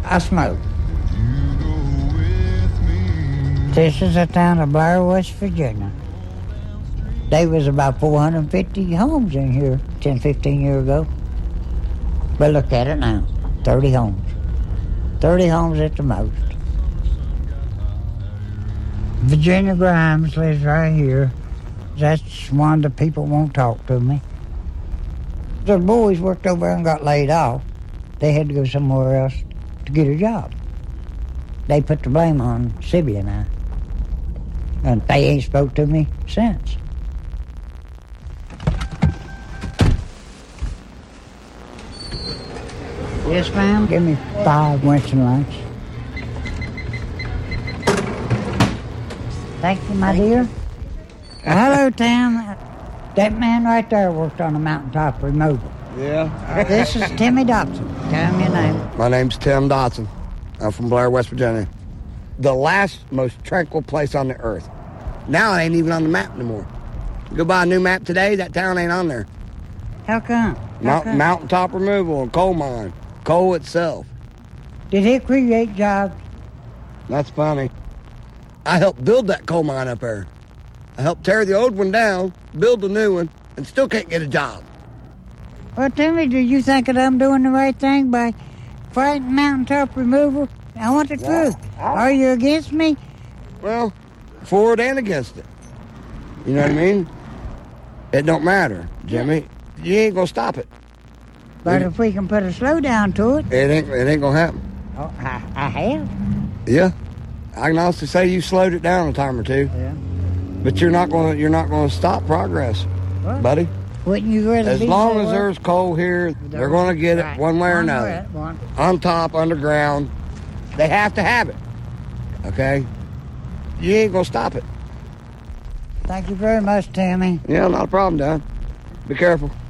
I smoke. This is a town of Blair, West Virginia. There was about 450 homes in here 10, 15 years ago. But look at it now, 30 homes. 30 homes at the most. Virginia Grimes lives right here. That's one of the people won't talk to me. The boys worked over there and got laid off. They had to go somewhere else to get a job. They put the blame on Sibby and I. And they ain't spoke to me since. Yes, ma'am. Give me 5 Winston Lights. Thank you, my dear. Hello, Tim. That man right there worked on a mountaintop removal. Yeah. This is Timmy Dobson. Tell him your name. My name's Tim Dotson. I'm from Blair, West Virginia. The last most tranquil place on the earth. Now it ain't even on the map anymore. You go buy a new map today, that town ain't on there. How come? Mountaintop removal and coal mine. Coal itself. Did he create jobs? That's funny. I helped build that coal mine up there. I helped tear the old one down, build a new one, and still can't get a job. Well, Timmy, do you think that I'm doing the right thing by fighting mountaintop removal? I want the truth. Are you against me? Well, for it and against it. You know what I mean? It don't matter, Jimmy. You ain't gonna stop it. But if we can put a slowdown to it... It ain't gonna happen. Oh, I have. Yeah. I can honestly say you slowed it down a time or two. Yeah. But you're not gonna stop progress, what? buddy. Wouldn't you rather as long as there's coal here, they're gonna get it one way or another. On top, underground. They have to have it. Okay? You ain't gonna stop it. Thank you very much, Tammy. Yeah, not a problem, Don. Be careful.